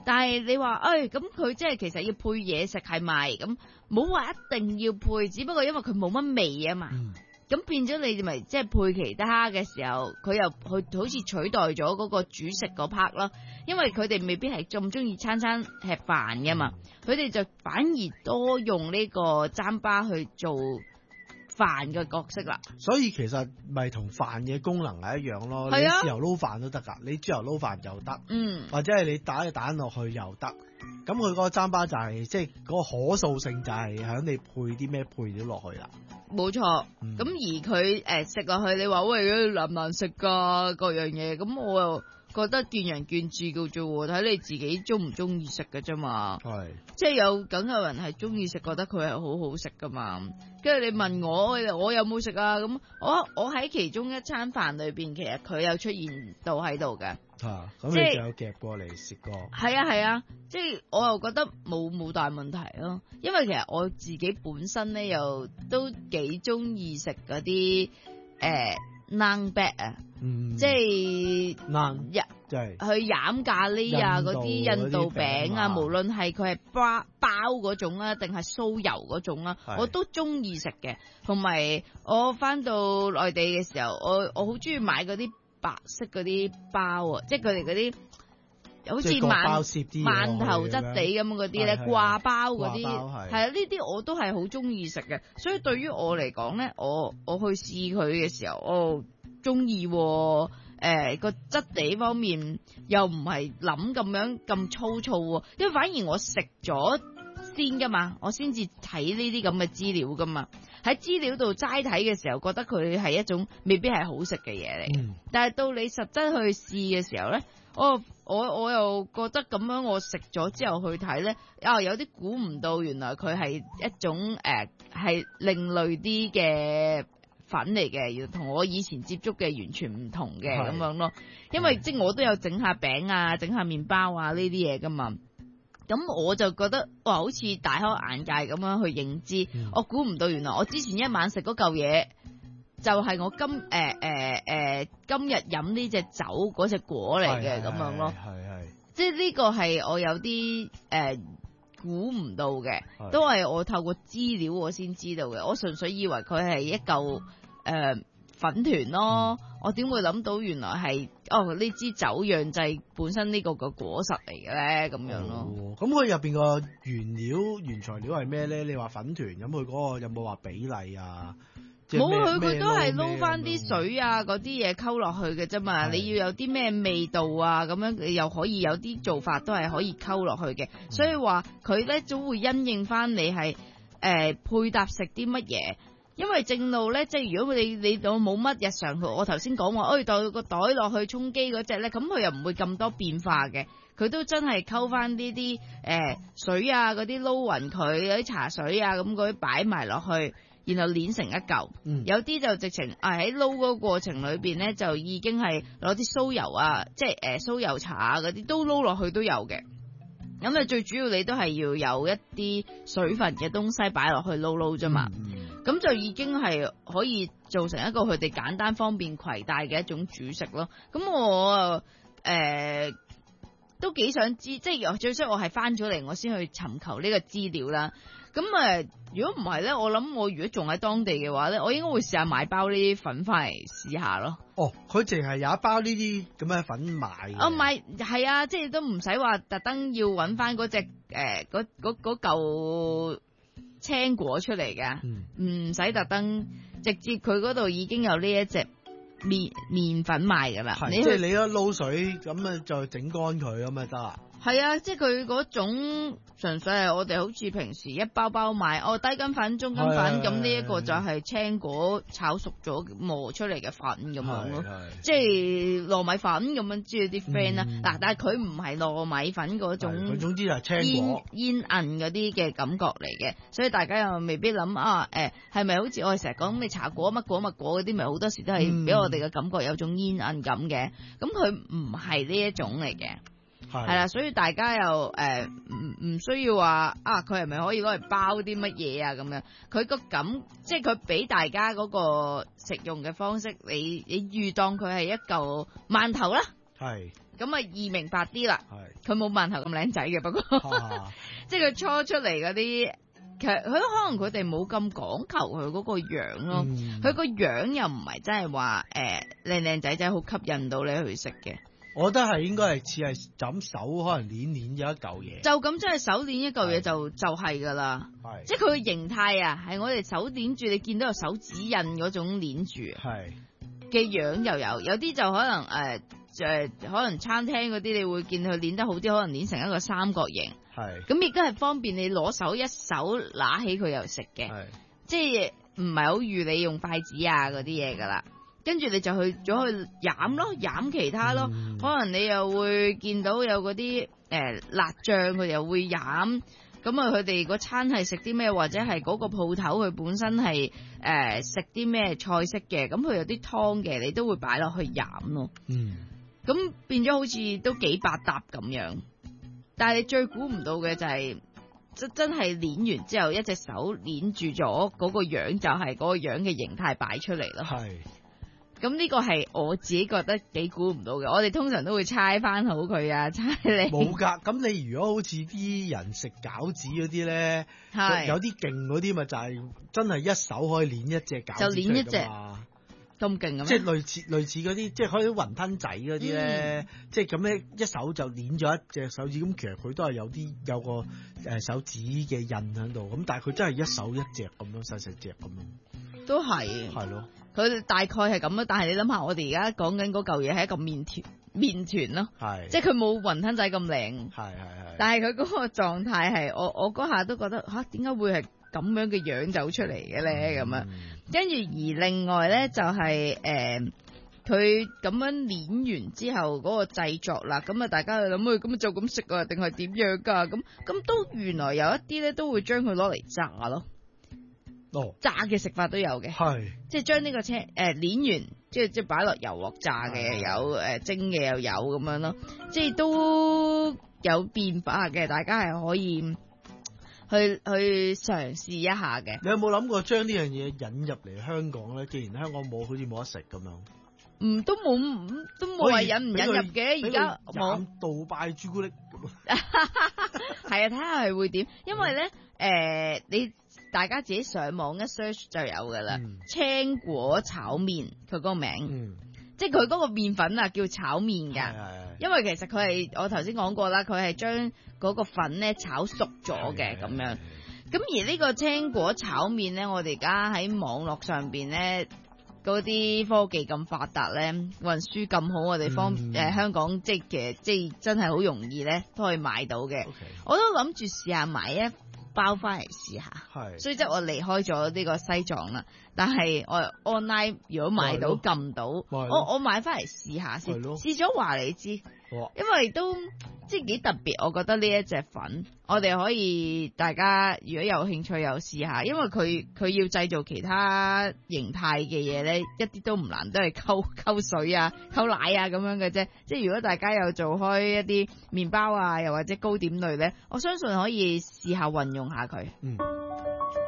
但係你話咁佢即係其實要配嘢食係咪？咁冇話一定要配，只不過因為佢冇乜味啊嘛。咁變咗你咪即係配其他嘅時候，佢又好似取代咗嗰個主食嗰 part 咯。因為佢哋未必係咁中意餐餐吃飯噶嘛，佢哋就反而多用呢個糌粑去做飯嘅角色啦。 所以其實咪同飯嘅功能係一樣咯。你豉油撈飯都得㗎，你豬油撈飯又得，或者係你打隻蛋落去又得。咁佢嗰個糌粑就係即係嗰個可塑性就係喺你配啲咩配料落去啦。 冇錯，咁而佢食落去，你話喂難唔難食㗎各樣嘢，咁我又覺得見仁見智㗎啫喎，睇你自己中唔中意食㗎啫嘛。係，即係梗有人係中意食，覺得佢係好好食㗎嘛。跟住你問我有冇食啊？咁我喺其中一餐飯裏邊，其實佢有出現到喺度嘅。咁你就有夾過嚟食過。 係啊，即係我又覺得冇大問題咯。因為其實我自己本身咧又都幾中意食嗰啲naan bread 啊，即係 naan 即係去飲咖喱啊嗰啲印度餅啊，無論係佢係包嗰種啦，定係酥油嗰種啦，我都中意食嘅。同埋我翻到內地嘅時候，我好中意買嗰啲白色嗰啲包啊，即係佢哋嗰啲好似饅頭質地咁嗰啲咧，掛包嗰啲，係啊，呢啲我都係好中意食嘅。所以對於我嚟講咧，我去試佢嘅時候，我中意個質地方面又唔係諗咁樣咁粗糙喎，因為反而我食咗先噶嘛，我先至睇呢啲咁嘅資料噶嘛。喺資料度齋睇嘅時候，覺得佢係一種未必係好食嘅嘢嚟，但係到你實質去試嘅時候咧，我又覺得咁樣我食咗之後去睇咧，有啲估唔到，原來佢係一種係另類啲嘅粉嚟嘅，同我以前接觸嘅完全唔同嘅咁樣咯。因為即係我都有整下餅啊，整下麵包啊呢啲嘢噶嘛。咁我就覺得哇，好似大開眼界咁樣去認知，我估唔到原來我之前一晚食嗰嚿嘢就係我今日飲呢隻酒嗰隻果嚟嘅咁樣咯。即係呢個係我有啲估唔到嘅，都係我透過資料我先知道嘅。我純粹以為佢係一嚿粉團咯，我點會諗到原來係呢支酒釀製本身呢個果實嚟嘅咧咁樣咯。 咁佢入邊個原材料係咩咧？你話粉團，咁佢嗰個有冇話比例啊？ 冇，佢都係撈翻啲水啊嗰啲嘢溝落去嘅啫嘛。你要有啲咩味道啊咁樣，你又可以有啲做法都係可以溝落去嘅。所以話佢咧都會因應翻你係配搭食啲乜嘢。因為正路咧，即係如果你冇乜日常，我頭先講話，袋個袋落去充飢嗰隻咧，咁佢又唔會咁多變化嘅，佢都真係溝翻呢啲水啊，嗰啲撈勻佢，嗰啲茶水啊，咁嗰啲擺埋落去，然後捏成一嚿。有啲就直情喺撈嗰個過程裏邊咧，就已經係攞啲酥油啊，即係酥油茶啊嗰啲都撈落去都有嘅。咁最主要你都係要有一啲水分嘅東西擺落去撈啫嘛。咁就已經係可以做成一個佢哋簡單方便攜帶嘅一種主食咯。咁我都幾想知，即係最衰我係翻咗嚟，我先去尋求呢個資料啦。咁如果唔係咧，我諗我如果仲喺當地嘅話咧，我應該會試下買包呢啲粉翻嚟試下咯。 佢淨係有一包呢啲咁嘅粉買。 買係啊，即係都唔使話特登要揾翻嗰隻嗰嚿青果出嚟嘅，唔使特登，直接佢嗰度已經有呢一隻麵粉賣噶啦。 即係你一撈水咁就整乾佢咁就得啦。係啊，即係佢嗰種純粹係我哋好似平時一包包買低筋粉、中筋粉，咁呢一個就係青果炒熟咗磨出嚟嘅粉咁樣咯，即係糯米粉咁樣知道啲 friend 啦。嗱，但係佢唔係糯米粉嗰種， 佢總之就係青果煙韌嗰啲嘅感覺嚟嘅，所以大家又未必諗係咪好似我哋成日講咩茶果乜果乜果嗰啲，咪好多時都係俾我哋嘅感覺有種煙韌感嘅，咁佢唔係呢一種嚟嘅。係啦，所以大家又唔需要話佢係咪可以攞嚟包啲乜嘢啊咁樣？佢個即係佢俾大家嗰個食用嘅方式，你預當佢係一嚿饅頭啦。係咁啊易明白啲啦。佢冇饅頭咁靚仔嘅，不過即係佢初出嚟嗰啲，其實佢可能佢哋冇咁講求佢嗰個樣咯。佢個樣又唔係真係話靚靚仔仔好吸引到你去食嘅。 我覺得係應該係似係枕手可能捻咗一嚿嘢， 就咁真係手捻一嚿嘢就係噶啦，即係佢嘅形態啊，係我哋手捻住，你見到有手指印嗰種捻住，嘅樣又有啲就可能可能餐廳嗰啲你會見佢捻得好啲，可能捻成一個三角形，咁亦都係方便你攞手一手拿起佢又食嘅，即係唔係好預你用筷子啊嗰啲嘢噶啦。跟住你就去咗去飲咯，飲其他咯，可能你又會見到有嗰啲辣醬，佢又會飲。咁啊，佢哋嗰餐係食啲咩，或者係嗰個鋪頭佢本身係食啲咩菜式嘅，咁佢有啲湯嘅，你都會擺落去飲咯。咁變咗好似都幾百搭咁樣。但係你最估唔到嘅就係真係捻完之後，一隻手捻住咗嗰個樣，就係嗰個樣嘅形態擺出嚟咯。咁呢個係我自己覺得幾估唔到嘅，我哋通常都會猜翻好佢啊，猜你冇㗎。咁你如果好似啲人食餃子嗰啲咧，有啲勁嗰啲咪就係真係一手可以捏一隻餃子，就捏一隻咁勁啊！ 即係類似嗰啲，即係可以雲吞仔嗰啲咧，即係咁咧一手就捏咗一隻手指，咁其實佢都係有個手指嘅印喺度，咁但係佢真係一手一隻咁樣細隻咁樣， 都係咯。 佢大概係咁咯，但係你諗下，我哋而家講緊嗰嚿嘢係一個麵團咯，即係佢冇雲吞仔咁靚，但係佢嗰個狀態係我嗰下都覺得點解會係咁樣嘅樣走出嚟嘅咧咁樣，跟住而另外咧就係佢咁樣捻完之後嗰個製作啦，咁啊大家去諗佢咁就咁食啊，定係點樣噶？咁都原來有一啲咧都會將佢攞嚟炸咯。炸嘅食法都有嘅，即係將呢個捏完，即係擺落油鑊炸嘅有，蒸嘅又有咁樣咯，即係都有變化嘅，大家係可以去嘗試一下嘅。 你有冇諗過將呢樣嘢引入嚟香港咧？既然香港冇，好似冇得食咁樣。 都冇話引唔引入嘅，而家冇。 杜拜朱古力， 係啊，睇下係會點，因為咧你。大家自己上網一 search 就有噶啦，青果炒麵佢嗰個名，即係佢嗰個麵粉啊叫炒麵噶，因為其實佢係我頭先講過啦，佢係將嗰個粉咧炒熟咗嘅咁樣。咁而呢個青果炒麵咧，我哋而家喺網絡上邊咧，嗰啲科技咁發達咧，運輸咁好，我哋香港即係真係好容易咧都可以買到嘅。我都諗住試下買一包翻嚟試下，所以即係我離開咗呢個西藏啦。但係我 online 如果買到撳到，我買翻嚟試下先，試咗話你知，因為都即係幾特別。我覺得呢一隻粉，我哋可以大家如果有興趣又試下，因為佢要製造其他形態嘅嘢咧，一啲都唔難，都係溝水啊、溝奶啊咁樣嘅啫。即係如果大家有做開一啲麵包啊，又或者糕點類咧，我相信可以試下運用下佢。